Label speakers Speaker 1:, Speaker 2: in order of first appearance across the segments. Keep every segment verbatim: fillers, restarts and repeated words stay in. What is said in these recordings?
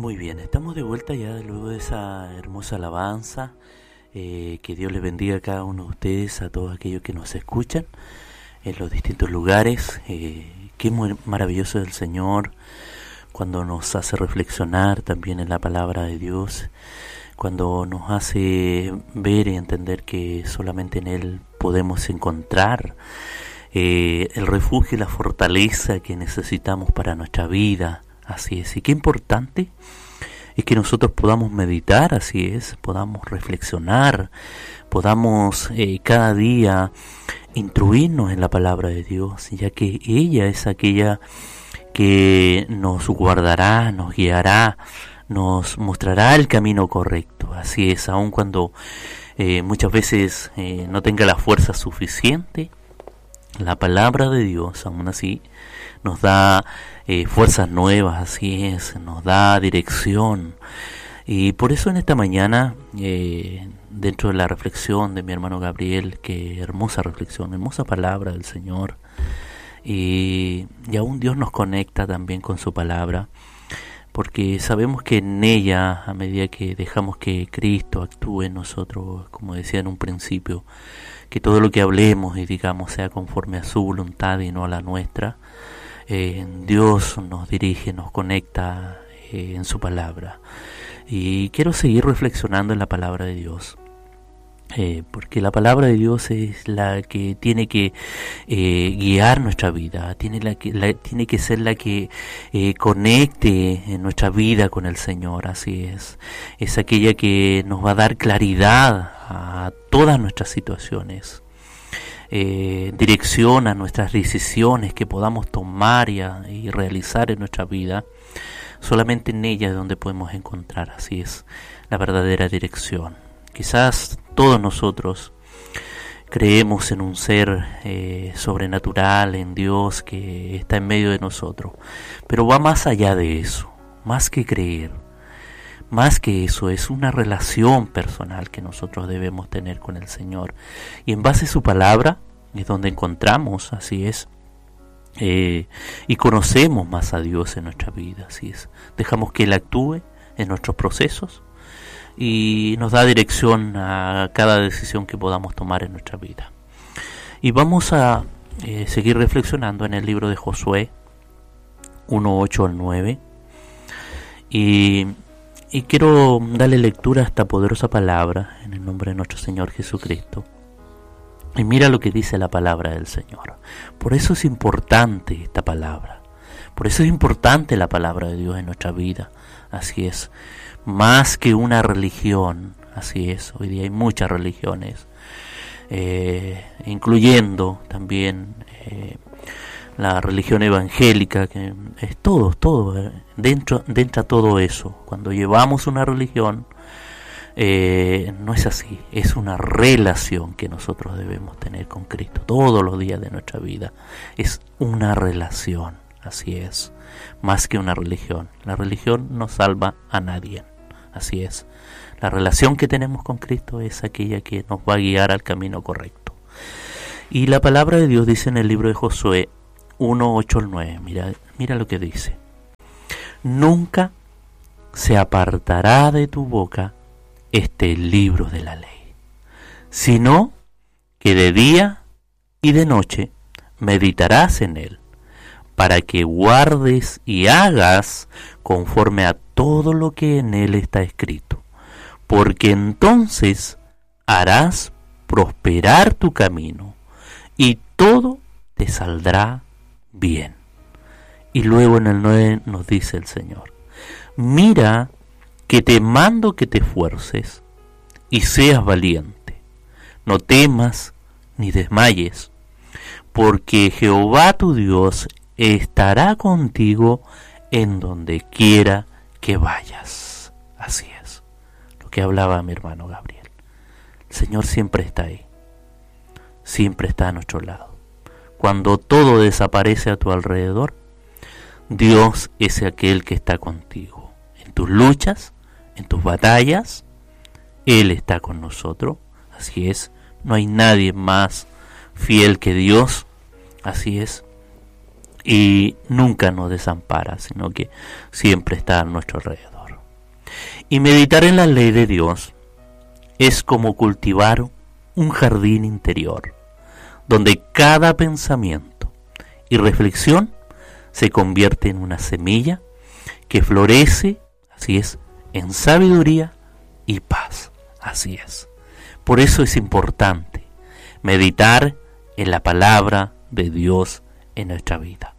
Speaker 1: Muy bien, estamos de vuelta ya luego de esa hermosa alabanza. Eh, que Dios les bendiga a cada uno de ustedes, a todos aquellos que nos escuchan en los distintos lugares. Eh, qué muy maravilloso es el Señor cuando nos hace reflexionar también en la palabra de Dios, cuando nos hace ver y entender que solamente en Él podemos encontrar eh, el refugio y la fortaleza que necesitamos para nuestra vida. Así es, y qué importante es que nosotros podamos meditar, así es, podamos reflexionar, podamos eh, cada día instruirnos en la palabra de Dios, ya que ella es aquella que nos guardará, nos guiará, nos mostrará el camino correcto. Así es, aun cuando eh, muchas veces eh, no tenga la fuerza suficiente, la palabra de Dios aún así nos da eh, fuerzas nuevas, así es, nos da dirección. Y por eso en esta mañana, eh, dentro de la reflexión de mi hermano Gabriel, que hermosa reflexión, hermosa palabra del Señor, y, y aún Dios nos conecta también con su palabra, porque sabemos que en ella, a medida que dejamos que Cristo actúe en nosotros, como decía en un principio, que todo lo que hablemos y digamos sea conforme a su voluntad y no a la nuestra, eh, Dios nos dirige, nos conecta eh, en su palabra. Y quiero seguir reflexionando en la palabra de Dios, eh, porque la palabra de Dios es la que tiene que eh, guiar nuestra vida, tiene, la que, la, tiene que ser la que eh, conecte en nuestra vida con el Señor, así es. Es aquella que nos va a dar claridad a todas nuestras situaciones, eh, dirección a nuestras decisiones que podamos tomar y, a, y realizar en nuestra vida. Solamente en ella es donde podemos encontrar, así es, la verdadera dirección. Quizás todos nosotros creemos en un ser eh, sobrenatural, en Dios que está en medio de nosotros, pero va más allá de eso, más que creer, más que eso, es una relación personal que nosotros debemos tener con el Señor. Y en base a su palabra es donde encontramos, así es, Eh, y conocemos más a Dios en nuestra vida, así es. Dejamos que Él actúe en nuestros procesos y nos da dirección a cada decisión que podamos tomar en nuestra vida. Y vamos a eh, seguir reflexionando en el libro de Josué uno, ocho al nueve, y, y quiero darle lectura a esta poderosa palabra en el nombre de nuestro Señor Jesucristo. Y mira lo que dice la palabra del Señor. Por eso es importante esta palabra. Por eso es importante la palabra de Dios en nuestra vida. Así es. Más que una religión. Así es. Hoy día hay muchas religiones. Eh, incluyendo también eh, la religión evangélica. Que es todo, todo. Eh, dentro, dentro de todo eso. Cuando llevamos una religión, Eh, no es así, es una relación que nosotros debemos tener con Cristo todos los días de nuestra vida. Es una relación, así es, más que una religión. La religión no salva a nadie, así es. La relación que tenemos con Cristo es aquella que nos va a guiar al camino correcto. Y la palabra de Dios dice en el libro de Josué uno, ocho al nueve, mira, mira lo que dice: nunca se apartará de tu boca este libro de la ley, sino que de día y de noche meditarás en él, para que guardes y hagas conforme a todo lo que en él está escrito, porque entonces harás prosperar tu camino y todo te saldrá bien. Y luego en el nueve nos dice el Señor: mira que te mando que te esfuerces y seas valiente. No temas ni desmayes, porque Jehová tu Dios estará contigo en donde quiera que vayas. Así es, lo que hablaba mi hermano Gabriel. El Señor siempre está ahí, siempre está a nuestro lado. Cuando todo desaparece a tu alrededor, Dios es aquel que está contigo. En tus luchas, en tus batallas, Él está con nosotros. Así es, no hay nadie más fiel que Dios. Así es, y nunca nos desampara, sino que siempre está a nuestro alrededor. Y meditar en la ley de Dios es como cultivar un jardín interior, donde cada pensamiento y reflexión se convierte en una semilla que florece, así es, en sabiduría y paz, así es. Por eso es importante meditar en la palabra de Dios en nuestra vida.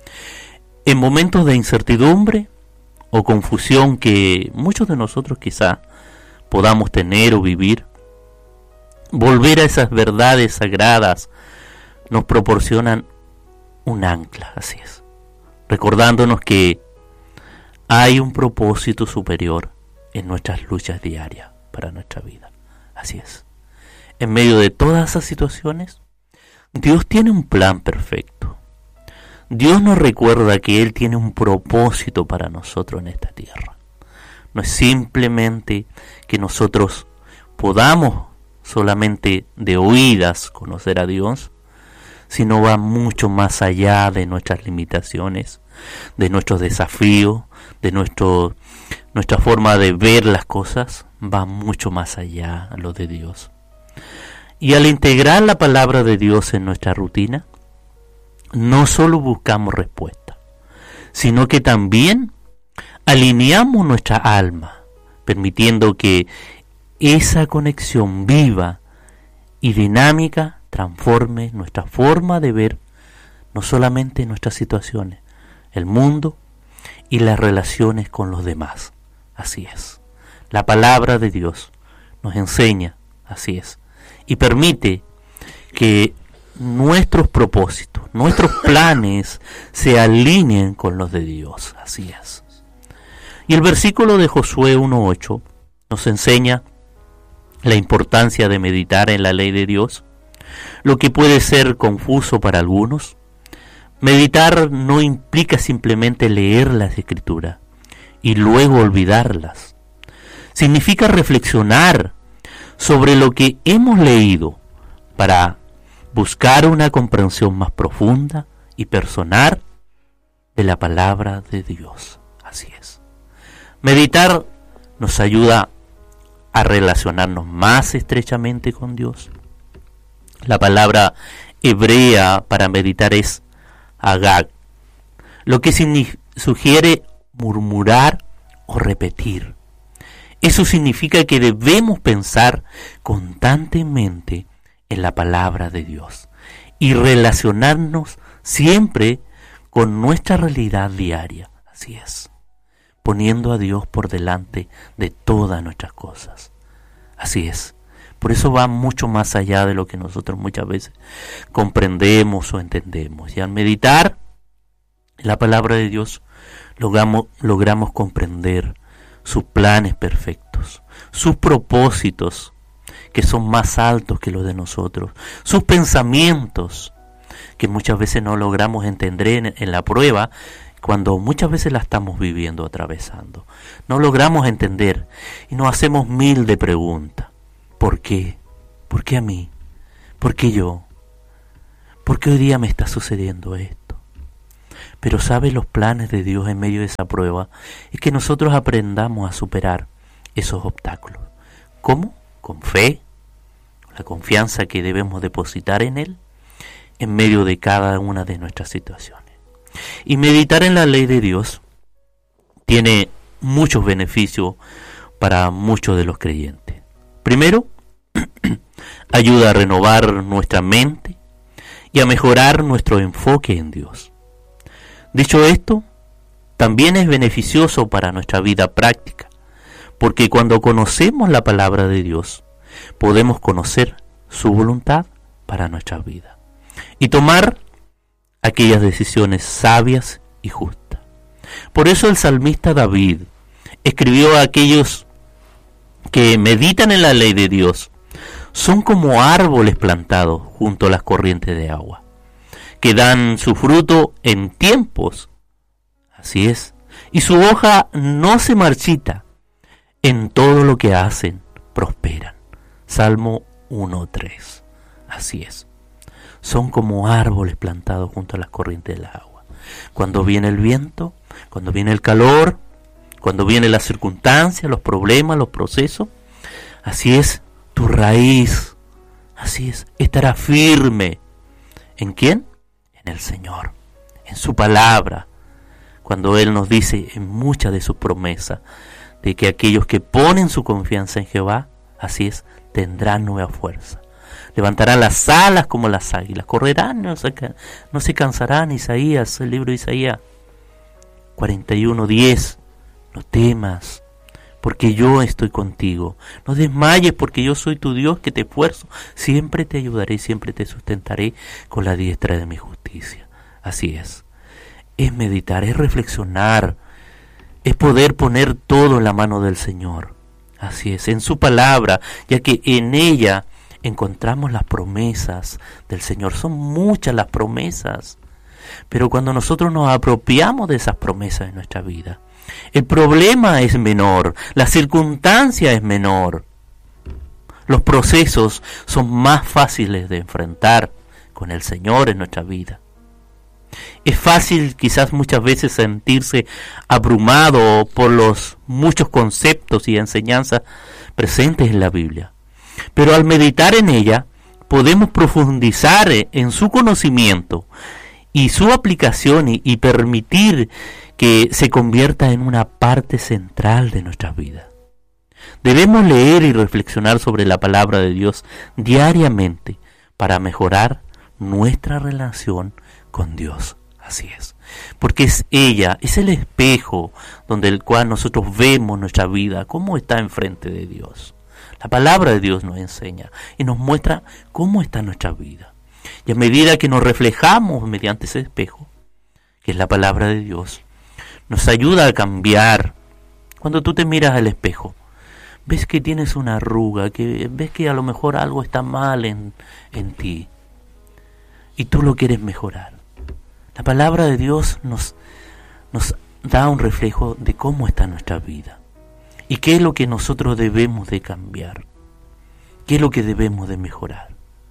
Speaker 1: En momentos de incertidumbre o confusión que muchos de nosotros quizá podamos tener o vivir, volver a esas verdades sagradas nos proporcionan un ancla, así es, recordándonos que hay un propósito superior en nuestras luchas diarias para nuestra vida, así es. En medio de todas esas situaciones, Dios tiene un plan perfecto. Dios nos recuerda que Él tiene un propósito para nosotros en esta tierra. No es simplemente que nosotros podamos solamente de oídas conocer a Dios, sino va mucho más allá de nuestras limitaciones, de nuestros desafíos, de nuestro, nuestra forma de ver las cosas, va mucho más allá a lo de Dios. Y al integrar la palabra de Dios en nuestra rutina, no solo buscamos respuesta, sino que también alineamos nuestra alma, permitiendo que esa conexión viva y dinámica transforme nuestra forma de ver no solamente nuestras situaciones, el mundo y las relaciones con los demás. Así es. La palabra de Dios nos enseña, así es, y permite que nuestros propósitos, nuestros planes se alineen con los de Dios. Así es. Y el versículo de Josué uno ocho nos enseña la importancia de meditar en la ley de Dios, lo que puede ser confuso para algunos. Meditar no implica simplemente leer las Escrituras y luego olvidarlas. Significa reflexionar sobre lo que hemos leído para buscar una comprensión más profunda y personal de la palabra de Dios. Así es. Meditar nos ayuda a relacionarnos más estrechamente con Dios. La palabra hebrea para meditar es agag, lo que sugiere murmurar o repetir. Eso significa que debemos pensar constantemente en la palabra de Dios y relacionarnos siempre con nuestra realidad diaria. Así es, poniendo a Dios por delante de todas nuestras cosas. Así es. Por eso va mucho más allá de lo que nosotros muchas veces comprendemos o entendemos. Y al meditar la palabra de Dios, logramos, logramos comprender sus planes perfectos, sus propósitos que son más altos que los de nosotros, sus pensamientos que muchas veces no logramos entender en, en la prueba, cuando muchas veces la estamos viviendo, atravesando. No logramos entender y nos hacemos mil de preguntas. ¿Por qué? ¿Por qué a mí? ¿Por qué yo? ¿Por qué hoy día me está sucediendo esto? Pero ¿sabe los planes de Dios en medio de esa prueba? Es que nosotros aprendamos a superar esos obstáculos. ¿Cómo? Con fe, la confianza que debemos depositar en Él en medio de cada una de nuestras situaciones. Y meditar en la ley de Dios tiene muchos beneficios para muchos de los creyentes. Primero, ayuda a renovar nuestra mente y a mejorar nuestro enfoque en Dios. Dicho esto, también es beneficioso para nuestra vida práctica, porque cuando conocemos la palabra de Dios, podemos conocer su voluntad para nuestra vida y tomar aquellas decisiones sabias y justas. Por eso el salmista David escribió a aquellos que meditan en la ley de Dios, son como árboles plantados junto a las corrientes de agua, que dan su fruto en tiempos, así es, y su hoja no se marchita, en todo lo que hacen prosperan. Salmo uno tres, así es. Son como árboles plantados junto a las corrientes del agua. Cuando viene el viento, cuando viene el calor, Cuando vienen las circunstancias, los problemas, los procesos, así es, tu raíz, así es, estará firme. ¿En quién? En el Señor, en su palabra. Cuando Él nos dice en muchas de sus promesas, de que aquellos que ponen su confianza en Jehová, así es, tendrán nueva fuerza. Levantarán las alas como las águilas, correrán, no se, no se cansarán. Isaías, el libro de Isaías cuarenta y uno, diez. No temas, porque yo estoy contigo. No desmayes, porque yo soy tu Dios que te esfuerzo. Siempre te ayudaré, siempre te sustentaré con la diestra de mi justicia. Así es. Es meditar, es reflexionar, es poder poner todo en la mano del Señor. Así es, en su palabra, ya que en ella encontramos las promesas del Señor. Son muchas las promesas, pero cuando nosotros nos apropiamos de esas promesas en nuestra vida, el problema es menor, la circunstancia es menor. Los procesos son más fáciles de enfrentar con el Señor en nuestra vida. Es fácil quizás muchas veces sentirse abrumado por los muchos conceptos y enseñanzas presentes en la Biblia. Pero al meditar en ella, podemos profundizar en su conocimiento y su aplicación y, y permitir que se convierta en una parte central de nuestra vida. Debemos leer y reflexionar sobre la palabra de Dios diariamente para mejorar nuestra relación con Dios. Así es, porque es ella, es el espejo donde el cual nosotros vemos nuestra vida, cómo está enfrente de Dios. La palabra de Dios nos enseña y nos muestra cómo está nuestra vida. Y a medida que nos reflejamos mediante ese espejo, que es la palabra de Dios, nos ayuda a cambiar. Cuando tú te miras al espejo, ves que tienes una arruga, que ves que a lo mejor algo está mal en, en ti, y tú lo quieres mejorar. La palabra de Dios nos, nos da un reflejo de cómo está nuestra vida y qué es lo que nosotros debemos de cambiar, qué es lo que debemos de mejorar.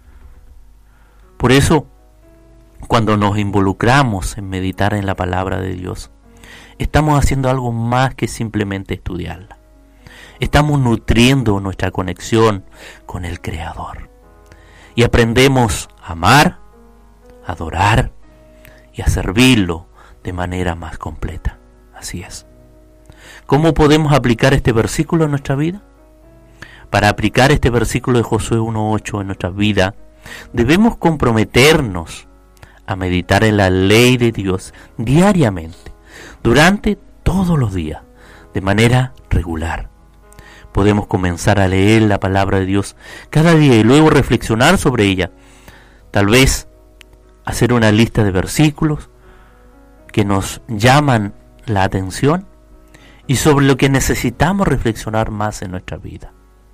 Speaker 1: Por eso, cuando nos involucramos en meditar en la palabra de Dios, estamos haciendo algo más que simplemente estudiarla. Estamos nutriendo nuestra conexión con el Creador y aprendemos a amar, a adorar y a servirlo de manera más completa. Así es. ¿Cómo podemos aplicar este versículo en nuestra vida? Para aplicar este versículo de Josué uno ocho en nuestra vida, debemos comprometernos a meditar en la ley de Dios diariamente, durante todos los días, de manera regular. Podemos comenzar a leer la palabra de Dios cada día y luego reflexionar sobre ella. Tal vez hacer una lista de versículos que nos llaman la atención y sobre lo que necesitamos reflexionar más en nuestra vida.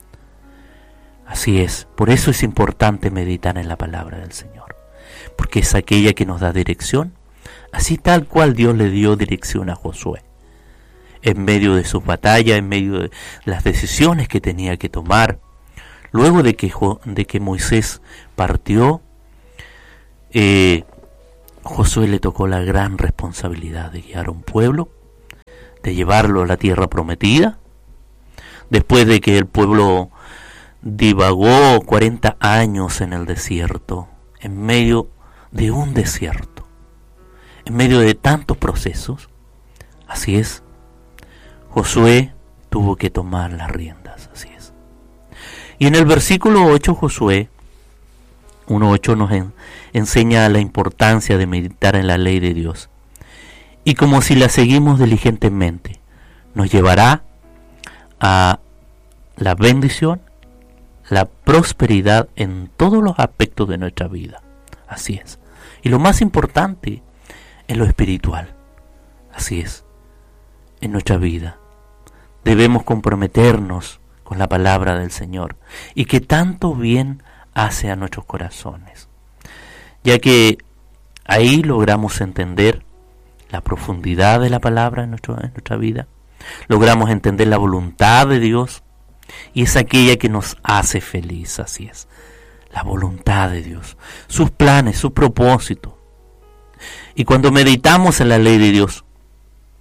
Speaker 1: Así es, por eso es importante meditar en la palabra del Señor, porque es aquella que nos da dirección, así tal cual Dios le dio dirección a Josué, en medio de sus batallas, en medio de las decisiones que tenía que tomar. Luego de que, de que Moisés partió, eh, Josué le tocó la gran responsabilidad de guiar a un pueblo, de llevarlo a la tierra prometida. Después de que el pueblo divagó cuarenta años en el desierto, en medio de un desierto, en medio de tantos procesos, así es, Josué tuvo que tomar las riendas, así es. Y en el versículo ocho, Josué uno ocho nos en, enseña la importancia de meditar en la ley de Dios. Y como si la seguimos diligentemente, nos llevará a la bendición, la prosperidad en todos los aspectos de nuestra vida. Así es. Y lo más importante es lo espiritual. Así es. En nuestra vida debemos comprometernos con la palabra del Señor y que tanto bien hace a nuestros corazones, ya que ahí logramos entender la profundidad de la palabra en, nuestro, en nuestra vida, logramos entender la voluntad de Dios y es aquella que nos hace feliz. Así es, la voluntad de Dios, sus planes, su propósito. Y cuando meditamos en la ley de Dios,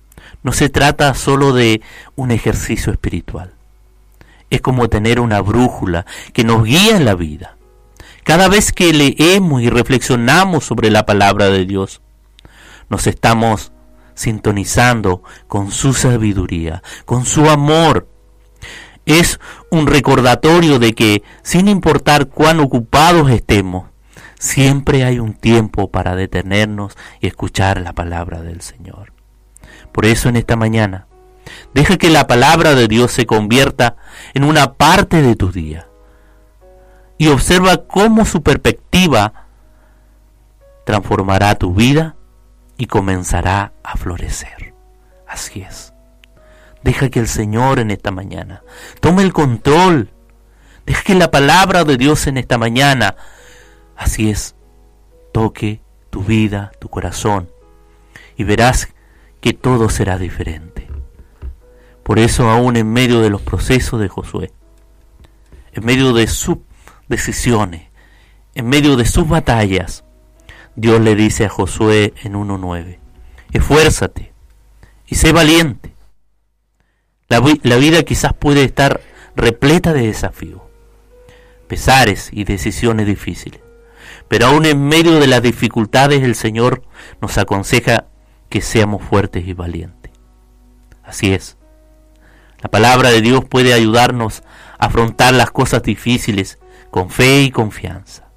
Speaker 1: no se trata solo de un ejercicio espiritual. Es como tener una brújula que nos guía en la vida. Cada vez que leemos y reflexionamos sobre la palabra de Dios, nos estamos sintonizando con su sabiduría, con su amor. Es un recordatorio de que, sin importar cuán ocupados estemos, siempre hay un tiempo para detenernos y escuchar la palabra del Señor. Por eso en esta mañana, deja que la palabra de Dios se convierta en una parte de tu día. Y observa cómo su perspectiva transformará tu vida y comenzará a florecer. Así es. Deja que el Señor en esta mañana tome el control. Deja que la palabra de Dios en esta mañana, así es, toque tu vida, tu corazón, y verás que todo será diferente. Por eso, aún en medio de los procesos de Josué, en medio de sus decisiones, en medio de sus batallas, Dios le dice a Josué en uno nueve, esfuérzate y sé valiente. La, la vida quizás puede estar repleta de desafíos, pesares y decisiones difíciles, pero aún en medio de las dificultades el Señor nos aconseja que seamos fuertes y valientes. Así es, la palabra de Dios puede ayudarnos a afrontar las cosas difíciles con fe y confianza.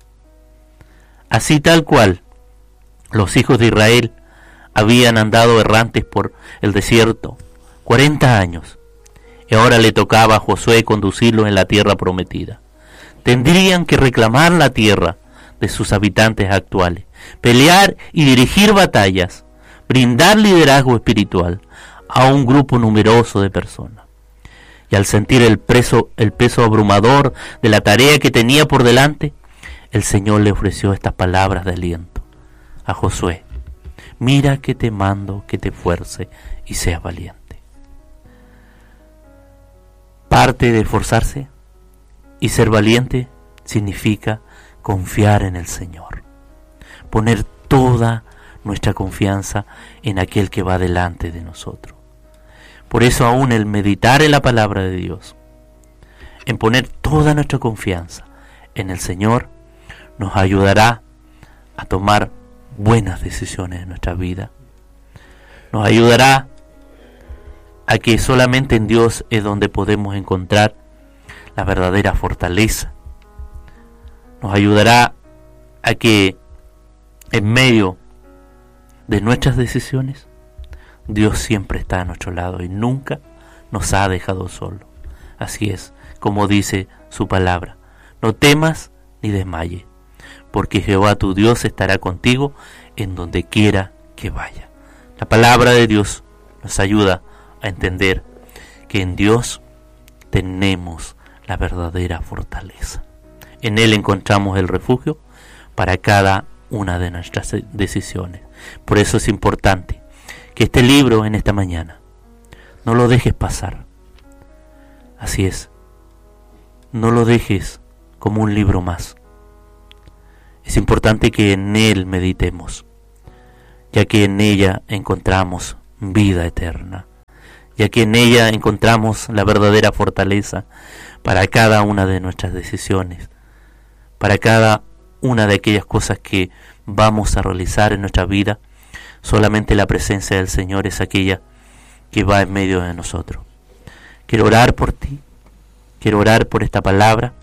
Speaker 1: Así tal cual, los hijos de Israel habían andado errantes por el desierto cuarenta años, y ahora le tocaba a Josué conducirlos en la tierra prometida. Tendrían que reclamar la tierra de sus habitantes actuales, pelear y dirigir batallas, brindar liderazgo espiritual a un grupo numeroso de personas. Y al sentir el peso, el peso abrumador de la tarea que tenía por delante, el Señor le ofreció estas palabras de aliento a Josué: mira que te mando que te esfuerce y seas valiente. Parte de esforzarse y ser valiente significa confiar en el Señor, poner toda nuestra confianza en aquel que va delante de nosotros. Por eso aún el meditar en la palabra de Dios, en poner toda nuestra confianza en el Señor, nos ayudará a tomar buenas decisiones en nuestra vida. Nos ayudará a que solamente en Dios es donde podemos encontrar la verdadera fortaleza. Nos ayudará a que en medio de nuestras decisiones, Dios siempre está a nuestro lado y nunca nos ha dejado solos. Así es, como dice su palabra: no temas ni desmayes, porque Jehová tu Dios estará contigo en donde quiera que vaya. La palabra de Dios nos ayuda a entender que en Dios tenemos la verdadera fortaleza. En Él encontramos el refugio para cada una de nuestras decisiones. Por eso es importante que este libro en esta mañana no lo dejes pasar. Así es, no lo dejes como un libro más. Es importante que en él meditemos, ya que en ella encontramos vida eterna, ya que en ella encontramos la verdadera fortaleza para cada una de nuestras decisiones, para cada una de aquellas cosas que vamos a realizar en nuestra vida. Solamente la presencia del Señor es aquella que va en medio de nosotros. Quiero orar por ti, quiero orar por esta palabra,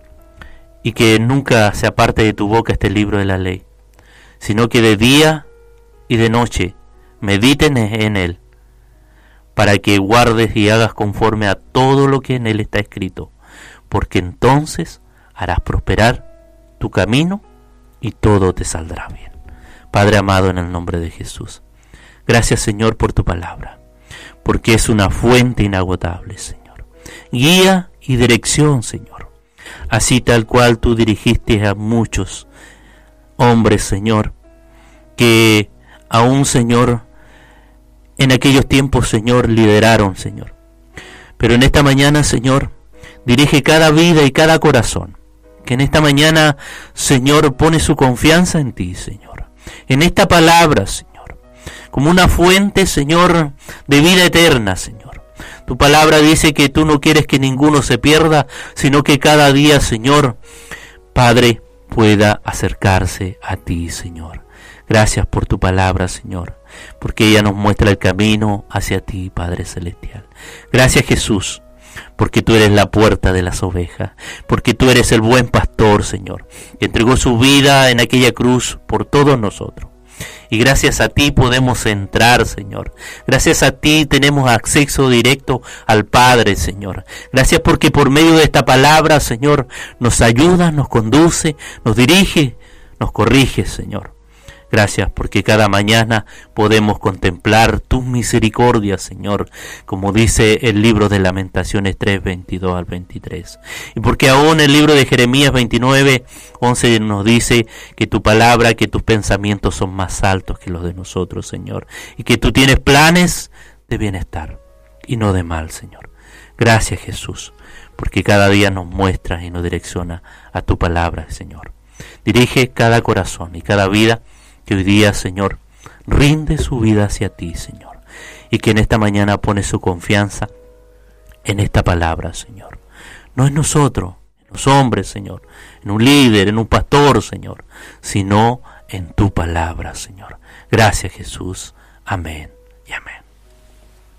Speaker 1: y que nunca se aparte de tu boca este libro de la ley, sino que de día y de noche mediten en él, para que guardes y hagas conforme a todo lo que en él está escrito, porque entonces harás prosperar tu camino y todo te saldrá bien. Padre amado, en el nombre de Jesús, gracias, Señor, por tu palabra, porque es una fuente inagotable, Señor. Guía y dirección, Señor. Así tal cual tú dirigiste a muchos hombres, Señor, que aún, Señor, en aquellos tiempos, Señor, lideraron, Señor. Pero en esta mañana, Señor, dirige cada vida y cada corazón, que en esta mañana, Señor, pone su confianza en ti, Señor, en esta palabra, Señor, como una fuente, Señor, de vida eterna, Señor. Tu palabra dice que tú no quieres que ninguno se pierda, sino que cada día, Señor, Padre, pueda acercarse a ti, Señor. Gracias por tu palabra, Señor, porque ella nos muestra el camino hacia ti, Padre Celestial. Gracias, Jesús, porque tú eres la puerta de las ovejas, porque tú eres el buen pastor, Señor, que entregó su vida en aquella cruz por todos nosotros. Y gracias a ti podemos entrar, Señor. Gracias a ti tenemos acceso directo al Padre, Señor. Gracias porque por medio de esta palabra, Señor, nos ayuda, nos conduce, nos dirige, nos corrige, Señor. Gracias porque cada mañana podemos contemplar tus misericordias, Señor, como dice el libro de Lamentaciones tres, veintidós al veintitrés. Y porque aún el libro de Jeremías veintinueve, once nos dice que tu palabra, que tus pensamientos son más altos que los de nosotros, Señor. Y que tú tienes planes de bienestar y no de mal, Señor. Gracias, Jesús, porque cada día nos muestras y nos direcciona a tu palabra, Señor. Dirige cada corazón y cada vida que hoy día, Señor, rinde su vida hacia ti, Señor, y que en esta mañana pone su confianza en esta palabra, Señor. No en nosotros, en los hombres, Señor, en un líder, en un pastor, Señor, sino en tu palabra, Señor. Gracias, Jesús. Amén y amén.